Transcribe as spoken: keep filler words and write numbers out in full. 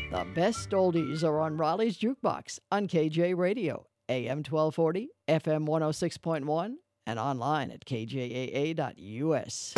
The best oldies are on Raleigh's Jukebox on K J Radio, A M twelve forty, F M one oh six point one, and online at K J A A dot U S.